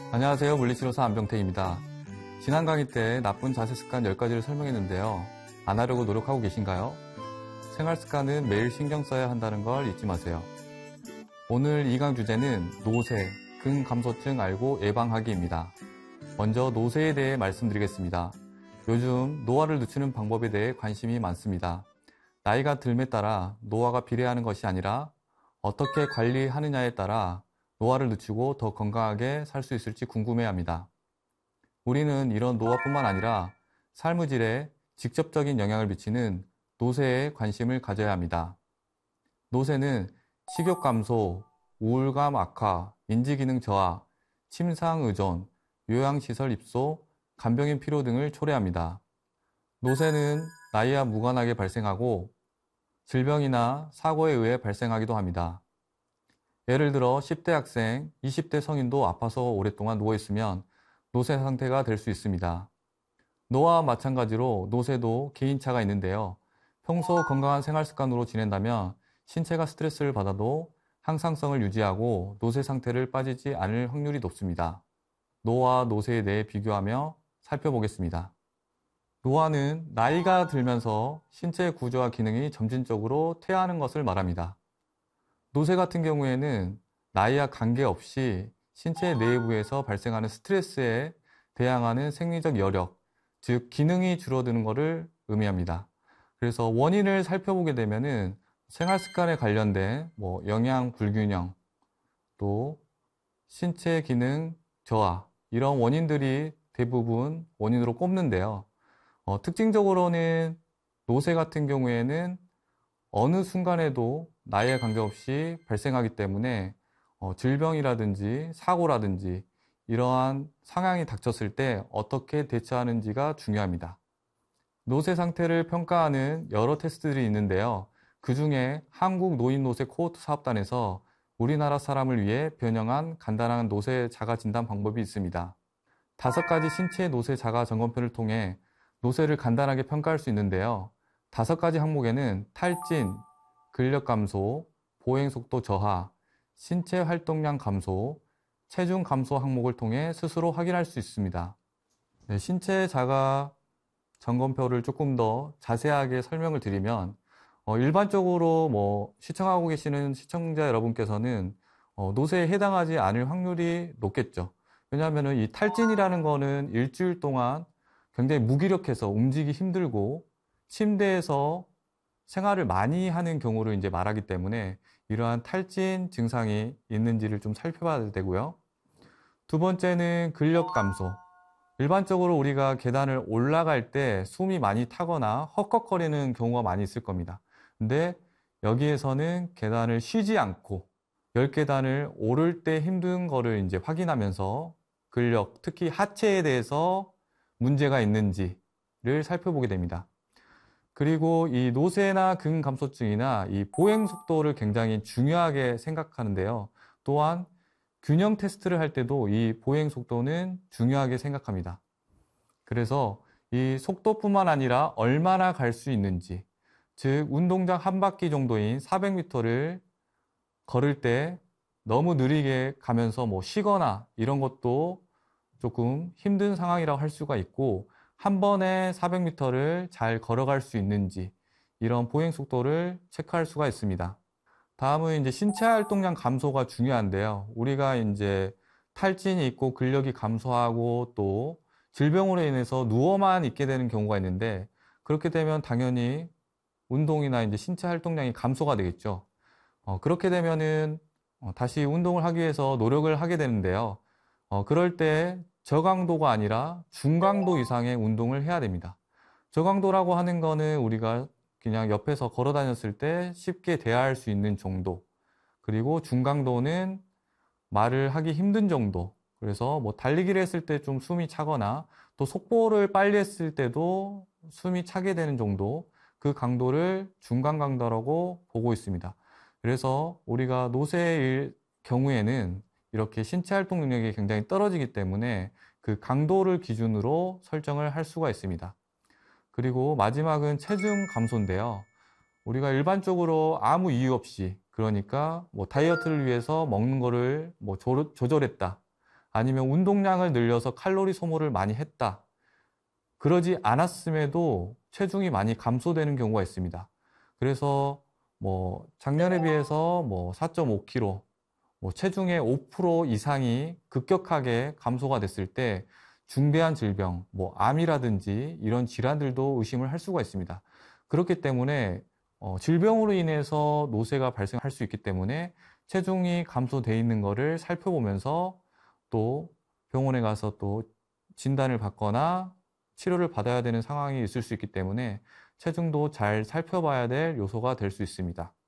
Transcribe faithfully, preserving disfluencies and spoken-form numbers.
안녕하세요. 물리치료사 안병택입니다. 지난 강의 때 나쁜 자세 습관 열 가지를 설명했는데요. 안 하려고 노력하고 계신가요? 생활 습관은 매일 신경 써야 한다는 걸 잊지 마세요. 오늘 이 강 주제는 노쇠, 근감소증 알고 예방하기입니다. 먼저 노쇠에 대해 말씀드리겠습니다. 요즘 노화를 늦추는 방법에 대해 관심이 많습니다. 나이가 듦에 따라 노화가 비례하는 것이 아니라 어떻게 관리하느냐에 따라 노화를 늦추고 더 건강하게 살 수 있을지 궁금해합니다. 우리는 이런 노화뿐만 아니라 삶의 질에 직접적인 영향을 미치는 노쇠에 관심을 가져야 합니다. 노쇠는 식욕 감소, 우울감 악화, 인지기능 저하, 침상 의존, 요양시설 입소, 간병인 필요 등을 초래합니다. 노쇠는 나이와 무관하게 발생하고 질병이나 사고에 의해 발생하기도 합니다. 예를 들어 십 대 학생, 이십 대 성인도 아파서 오랫동안 누워있으면 노쇠 상태가 될 수 있습니다. 노화와 마찬가지로 노쇠도 개인차가 있는데요. 평소 건강한 생활 습관으로 지낸다면 신체가 스트레스를 받아도 항상성을 유지하고 노쇠 상태를 빠지지 않을 확률이 높습니다. 노화와 노쇠에 대해 비교하며 살펴보겠습니다. 노화는 나이가 들면서 신체 구조와 기능이 점진적으로 퇴화하는 것을 말합니다. 노쇠 같은 경우에는 나이와 관계없이 신체 내부에서 발생하는 스트레스에 대항하는 생리적 여력, 즉 기능이 줄어드는 것을 의미합니다. 그래서 원인을 살펴보게 되면은 생활 습관에 관련된 뭐 영양 불균형, 또 신체 기능 저하 이런 원인들이 대부분 원인으로 꼽는데요. 어, 특징적으로는 노쇠 같은 경우에는 어느 순간에도 나이에 관계없이 발생하기 때문에 어, 질병이라든지 사고라든지 이러한 상황이 닥쳤을 때 어떻게 대처하는지가 중요합니다. 노쇠 상태를 평가하는 여러 테스트들이 있는데요. 그 중에 한국노인노쇠 코호트 사업단에서 우리나라 사람을 위해 변형한 간단한 노쇠 자가 진단 방법이 있습니다. 다섯 가지 신체 노쇠 자가 점검표를 통해 노쇠를 간단하게 평가할 수 있는데요. 다섯 가지 항목에는 탈진, 근력 감소, 보행 속도 저하, 신체 활동량 감소, 체중 감소 항목을 통해 스스로 확인할 수 있습니다. 네, 신체 자가 점검표를 조금 더 자세하게 설명을 드리면 어, 일반적으로 뭐 시청하고 계시는 시청자 여러분께서는 어, 노쇠에 해당하지 않을 확률이 높겠죠. 왜냐하면 이 탈진이라는 거는 일주일 동안 굉장히 무기력해서 움직이기 힘들고 침대에서 생활을 많이 하는 경우를 이제 말하기 때문에 이러한 탈진 증상이 있는지를 좀 살펴봐야 되고요. 두 번째는 근력 감소. 일반적으로 우리가 계단을 올라갈 때 숨이 많이 타거나 헉헉거리는 경우가 많이 있을 겁니다. 근데 여기에서는 계단을 쉬지 않고 열 계단을 오를 때 힘든 거를 이제 확인하면서 근력, 특히 하체에 대해서 문제가 있는지를 살펴보게 됩니다. 그리고 이 노쇠나 근감소증이나 이 보행 속도를 굉장히 중요하게 생각하는데요. 또한 균형 테스트를 할 때도 이 보행 속도는 중요하게 생각합니다. 그래서 이 속도뿐만 아니라 얼마나 갈 수 있는지, 즉 운동장 한 바퀴 정도인 사백 미터를 걸을 때 너무 느리게 가면서 뭐 쉬거나 이런 것도 조금 힘든 상황이라고 할 수가 있고, 한 번에 사백 미터를 잘 걸어갈 수 있는지 이런 보행 속도를 체크할 수가 있습니다. 다음은 이제 신체 활동량 감소가 중요한데요. 우리가 이제 탈진이 있고 근력이 감소하고 또 질병으로 인해서 누워만 있게 되는 경우가 있는데, 그렇게 되면 당연히 운동이나 이제 신체 활동량이 감소가 되겠죠. 어, 그렇게 되면은 어, 다시 운동을 하기 위해서 노력을 하게 되는데요. 어, 그럴 때 저강도가 아니라 중강도 이상의 운동을 해야 됩니다. 저강도라고 하는 거는 우리가 그냥 옆에서 걸어 다녔을 때 쉽게 대화할 수 있는 정도, 그리고 중강도는 말을 하기 힘든 정도. 그래서 뭐 달리기를 했을 때 좀 숨이 차거나 또 속보를 빨리 했을 때도 숨이 차게 되는 정도, 그 강도를 중강 강도라고 보고 있습니다. 그래서 우리가 노쇠일 경우에는 이렇게 신체 활동 능력이 굉장히 떨어지기 때문에 그 강도를 기준으로 설정을 할 수가 있습니다. 그리고 마지막은 체중 감소인데요. 우리가 일반적으로 아무 이유 없이, 그러니까 뭐 다이어트를 위해서 먹는 거를 뭐 조절했다, 아니면 운동량을 늘려서 칼로리 소모를 많이 했다. 그러지 않았음에도 체중이 많이 감소되는 경우가 있습니다. 그래서 뭐 작년에 비해서 뭐 사 점 오 킬로그램, 뭐 체중의 오 퍼센트 이상이 급격하게 감소가 됐을 때 중대한 질병, 뭐 암이라든지 이런 질환들도 의심을 할 수가 있습니다. 그렇기 때문에 어, 질병으로 인해서 노쇠가 발생할 수 있기 때문에 체중이 감소되어 있는 것을 살펴보면서 또 병원에 가서 또 진단을 받거나 치료를 받아야 되는 상황이 있을 수 있기 때문에 체중도 잘 살펴봐야 될 요소가 될 수 있습니다.